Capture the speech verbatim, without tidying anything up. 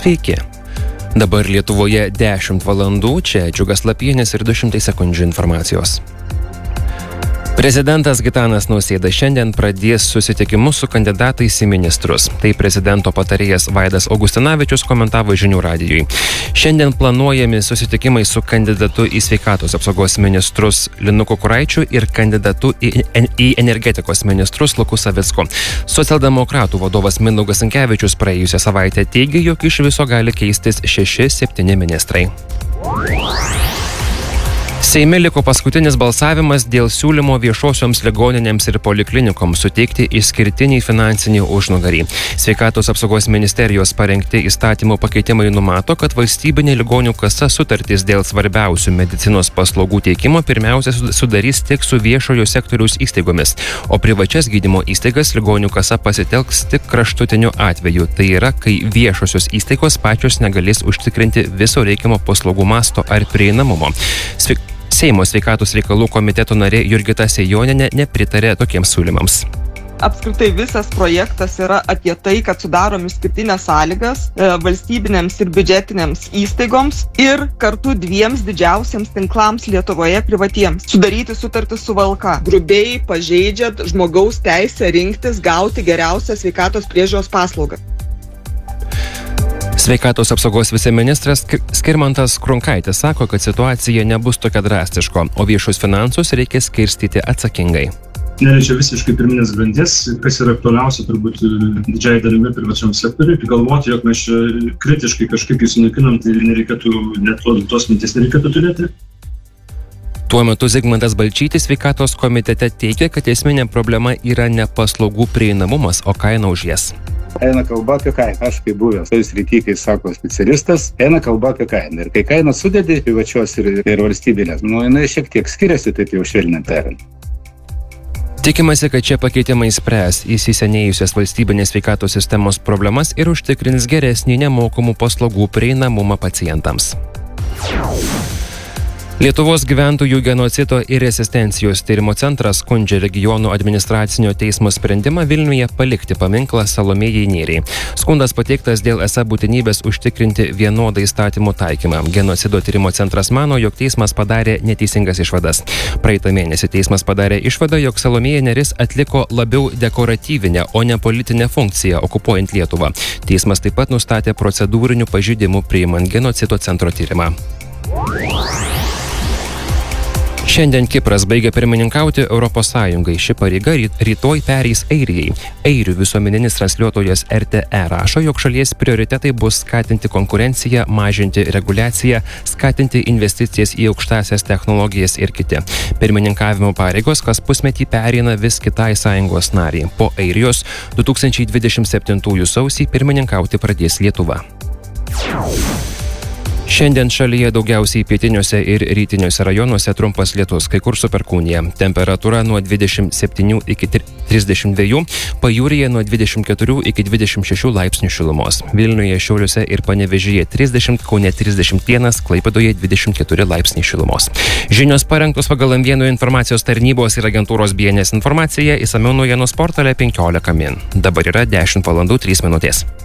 Sveiki. Dabar Lietuvoje dešimt valandų, čia Džiugas Lapienis ir du šimtai sekundžių informacijos. Prezidentas Gitanas Nausėda šiandien pradės susitikimus su kandidatais į ministrus. Tai prezidento patarėjas Vaidas Augustinavičius komentavo Žinių radijui. Šiandien planuojami susitikimai su kandidatu į sveikatos apsaugos ministrus Linu Kukuraičiu ir kandidatu į, į energetikos ministrus Luku Savicku. Socialdemokratų vadovas Mindaugas Sinkevičius praėjusią savaitę teigė, jog iš viso gali keistis šeši septyni ministrai. Seime liko paskutinis balsavimas dėl siūlymo viešosioms ligoninėms ir poliklinikoms suteikti išskirtinį finansinį užnugarį. Sveikatos apsaugos ministerijos parengti įstatymų pakeitimai numato, kad valstybinė ligonių kasa sutartis dėl svarbiausių medicinos paslaugų teikimo pirmiausia sudarys tik su viešojo sektoriaus įstaigomis, o privačias gydymo įstaigas ligonių kasa pasitelks tik kraštutiniu atveju. Tai yra, kai viešosios įstaigos pačios negalės užtikrinti viso reikiamo paslaugų masto ar prieinamumo. Svik Seimo sveikatos reikalų komiteto narė Jurgita Sejonienė nepritarė tokiems siūlymams. Apskritai visas projektas yra apie tai, kad sudaromi skirtinės sąlygas e, valstybinėms ir biudžetinėms įstaigoms ir kartu dviems didžiausiams tinklams Lietuvoje privatiems sudaryti sutartį su V L K. Grubiai pažeidžiant žmogaus teisę rinktis gauti geriausią sveikatos priežiūros paslaugą. Sveikatos apsaugos viceministras Skirmantas Krunkaitis sako, kad situacija nebus tokia drastiška, o viešus finansus reikia skirstyti atsakingai. Neliečia visiškai pirminės grandies, kas yra aktualiausia turbūt didžiai dalimi privačiam sektoriui. Galvoti, jog mes kritiškai kažkaip jį sunaikinam, tai nereikėtų, net tos minties nereikėtų turėti. Tuo metu Zigmantas Balčytis sveikatos komitete teigia, kad esminė problema yra ne paslaugų prieinamumas, o kaina už jas. Eina kalba apie kainą. Aš kaip buvęs tais rytį, kai sako specialistas, eina kalba apie kainą. Ir kai kainą sudedi privačios ir, ir valstybinės, nu, jinai šiek tiek skiriasi, taip jau švelniai tariant. Tikimasi, kad šie pakeitimai spręs įsisenėjusias valstybinės sveikatos sistemos problemas ir užtikrins geresnį nemokamų paslaugų prieinamumą pacientams. Lietuvos gyventojų genocido ir rezistencijos tyrimo centras skundžia regionų administracinio teismo sprendimą Vilniuje palikti paminklą Salomėjai Nėriai. Skundas pateiktas dėl esą būtinybės užtikrinti vienodą įstatymų taikymą. Genocido tyrimo centras mano, jog teismas padarė neteisingas išvadas. Praeitą mėnesį teismas padarė išvadą, jog Salomėja Nėris atliko labiau dekoratyvinę, o ne politinę funkciją okupuojant Lietuvą. Teismas taip pat nustatė procedūrinių pažeidimų priimant genocido centro tyrimą. Šiandien Kipras baigia pirmininkauti Europos Sąjungai. Ši pareiga rytoj pereis Airijai. Airių visuomeninis transliuotojas R T E rašo, jog šalies prioritetai bus skatinti konkurenciją, mažinti reguliaciją, skatinti investicijas į aukštąsias technologijas ir kiti. Pirmininkavimo pareigos kas pusmetį pereina vis kitai sąjungos nariai. Po Airijos du tūkstančiai dvidešimt septintųjų sausį pirmininkauti pradės Lietuva. Šiandien šalyje daugiausiai pietiniuose ir rytiniuose rajonuose trumpas lietus, kai kur su perkūnija. Temperatūra nuo dvidešimt septynių iki trisdešimt dviejų, pajūryje nuo dvidešimt keturių iki dvidešimt šešių laipsnių šilumos. Vilniuje, Šiauliuose ir Panevėžyje trisdešimt, Kaune trisdešimt vienas, Klaipėdoje dvidešimt keturi laipsniai šilumos. Žinios parengtos pagal M vienas informacijos tarnybos ir agentūros B N S informacija, išsamiau naujienų portale penkiolika min. Dabar yra dešimt valandų trys minutės.